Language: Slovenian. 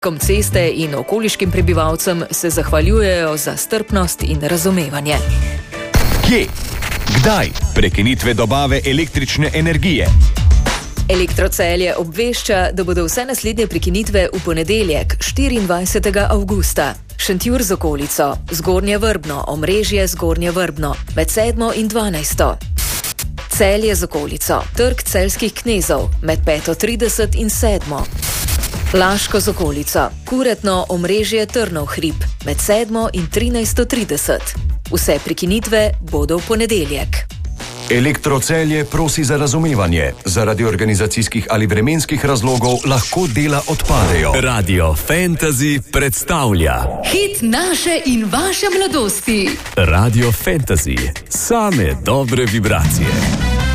Ceste in okoliškim prebivalcem se zahvaljujejo za strpnost in razumevanje. Kje? Kdaj? Prekinitve dobave električne energije. Elektrocelje obvešča, da bodo vse naslednje prekinitve v ponedeljek, 24. avgusta. Šentjur z okolico, Zgornje Vrbno, omrežje Zgornje Vrbno, med 7. in 12. Celje z okolico, Trg celjskih knezov, med 5:30 in 7. Laško z okolico, Kuretno, omrežje Trnov hrib, med 7. in 13:30. Vse prekinitve bodo v ponedeljek. Elektrocelje prosi za razumevanje. Zaradi organizacijskih ali vremenskih razlogov lahko dela odpadejo. Radio Fantasy predstavlja Hit naše in vaše mladosti. Radio Fantasy. Same dobre vibracije.